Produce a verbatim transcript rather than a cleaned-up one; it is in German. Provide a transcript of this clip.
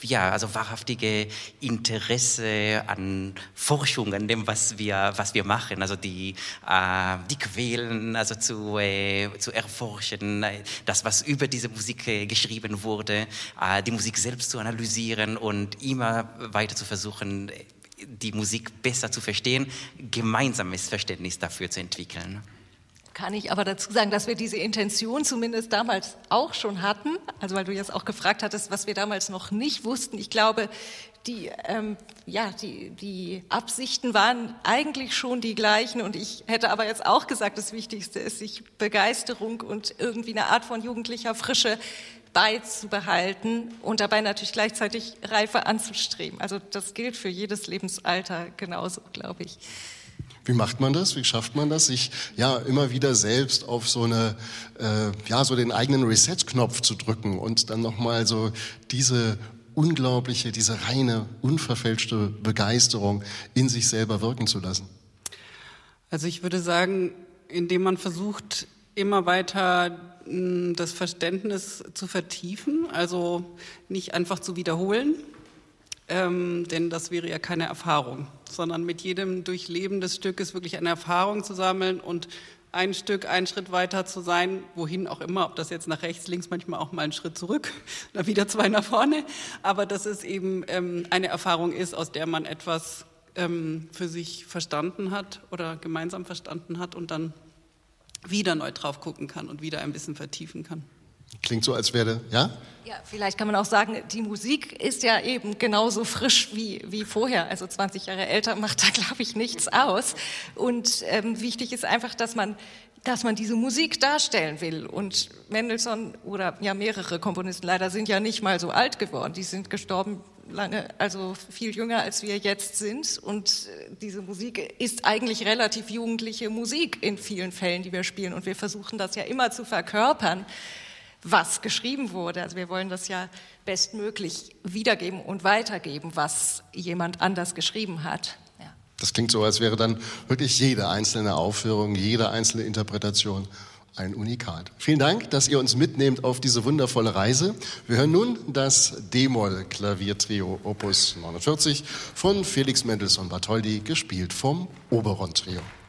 ja, also wahrhaftige Interesse an Forschung, an dem, was wir, was wir machen, also die, äh, die Quellen, also zu, äh, zu erforschen, das, was über diese Musik äh, geschrieben wurde, äh, die Musik selbst zu analysieren und immer weiter zu versuchen, die Musik besser zu verstehen, gemeinsames Verständnis dafür zu entwickeln. Kann ich aber dazu sagen, dass wir diese Intention zumindest damals auch schon hatten, also weil du jetzt auch gefragt hattest, was wir damals noch nicht wussten. Ich glaube, die, ähm, ja, die, die Absichten waren eigentlich schon die gleichen und ich hätte aber jetzt auch gesagt, das Wichtigste ist, sich Begeisterung und irgendwie eine Art von jugendlicher Frische beizubehalten und dabei natürlich gleichzeitig Reife anzustreben. Also das gilt für jedes Lebensalter genauso, glaube ich. Wie macht man das? Wie schafft man das, sich ja immer wieder selbst auf so eine, äh, ja, so den eigenen Reset-Knopf zu drücken und dann nochmal so diese unglaubliche, diese reine, unverfälschte Begeisterung in sich selber wirken zu lassen? Also ich würde sagen, indem man versucht, immer weiter das Verständnis zu vertiefen, also nicht einfach zu wiederholen, ähm, denn das wäre ja keine Erfahrung, sondern mit jedem Durchleben des Stückes wirklich eine Erfahrung zu sammeln und ein Stück, einen Schritt weiter zu sein, wohin auch immer, ob das jetzt nach rechts, links, manchmal auch mal einen Schritt zurück, dann wieder zwei nach vorne, aber dass es eben ähm, eine Erfahrung ist, aus der man etwas ähm, für sich verstanden hat oder gemeinsam verstanden hat und dann wieder neu drauf gucken kann und wieder ein bisschen vertiefen kann. Klingt so, als wäre, ja? Ja, vielleicht kann man auch sagen, die Musik ist ja eben genauso frisch wie, wie vorher. Also zwanzig Jahre älter macht da, glaube ich, nichts aus. Und ähm, wichtig ist einfach, dass man, dass man diese Musik darstellen will. Und Mendelssohn oder ja mehrere Komponisten leider sind ja nicht mal so alt geworden. Die sind gestorben lange, also viel jünger als wir jetzt sind. Und diese Musik ist eigentlich relativ jugendliche Musik in vielen Fällen, die wir spielen. Und wir versuchen das ja immer zu verkörpern, was geschrieben wurde. Also wir wollen das ja bestmöglich wiedergeben und weitergeben, was jemand anders geschrieben hat. Ja. Das klingt so, als wäre dann wirklich jede einzelne Aufführung, jede einzelne Interpretation ein Unikat. Vielen Dank, dass ihr uns mitnehmt auf diese wundervolle Reise. Wir hören nun das D-Moll-Klaviertrio Opus neunundvierzig von Felix Mendelssohn Bartholdy, gespielt vom Oberon Trio.